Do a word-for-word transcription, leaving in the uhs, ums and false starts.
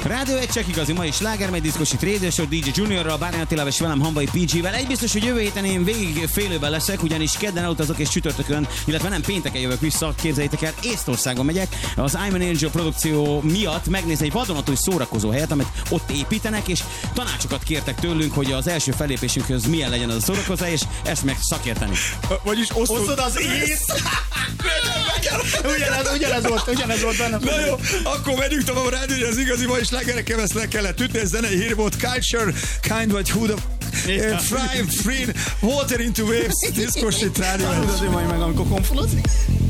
Rádió egy csak igazi, ma is sláger, megy diszkosít Radio Show dé dzsé Juniorral, Bárny Attilával és velem Hamvai pé gé-vel. Egy biztos, hogy jövő héten én végig félőben leszek, ugyanis kedden elutazok és csütörtökön, illetve nem pénteken jövök vissza, képzeljétek el, Észtországon megyek. Az I'm an Angel produkció miatt megnézni egy vadonatúj szórakozó helyet, amit ott építenek, és tanácsokat kértek tőlünk, hogy az első fellépésünkhöz milyen legyen az a szórakozó, és ezt meg szakérteni. Vagyis osztod, osztod az ész! ugyanez, ugyanez volt, ugyanez volt benne. Na jó, akkor megyünk tovább a rádió, az igazi mai slágerekkel ezt le kellett ütni, ez zenei hír volt, Culture, Kind vagy Who the... Yeah. Fry, Free, Water into Waves, diszkosít rádió. Tudod, hogy majd meg amikor konfulozik?